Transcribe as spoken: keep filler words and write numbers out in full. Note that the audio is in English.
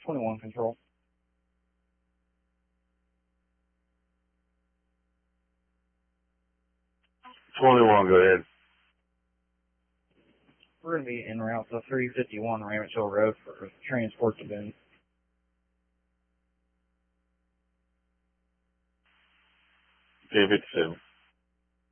twenty-one control. twenty-one, go ahead. We're going to be en route to three fifty-one Ramage Hill Road for transport to Boone. Okay, fifty-seven.